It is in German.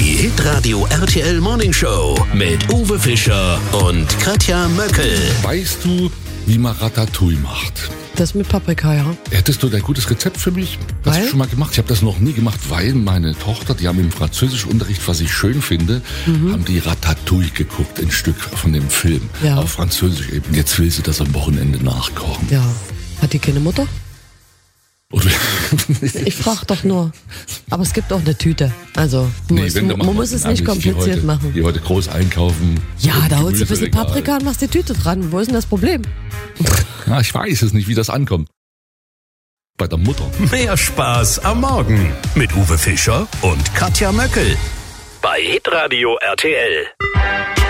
Die Hitradio RTL Morning Show mit Uwe Fischer und Katja Möckel. Weißt du, wie man Ratatouille macht? Das mit Paprika, ja. Hättest du ein gutes Rezept für mich? Das Weil? hast du schon mal gemacht. Ich habe das noch nie gemacht, weil meine Tochter, die haben im Französischunterricht, was ich schön finde, haben die Ratatouille geguckt, ein Stück von dem Film. Ja. Auf Französisch eben. Jetzt will sie das am Wochenende nachkochen. Ja. Hat die keine Mutter? Oder Ich frage doch nur. Aber es gibt auch eine Tüte. Also, wenn, dann man muss es nicht kompliziert machen. Geh heute groß einkaufen. Ja, da holst du ein bisschen Gemüseregal. Paprika und machst die Tüte dran. Wo ist denn das Problem? Ja, ich weiß es nicht, wie das ankommt. Bei der Mutter. Mehr Spaß am Morgen mit Uwe Fischer und Katja Möckel. Bei Hitradio RTL.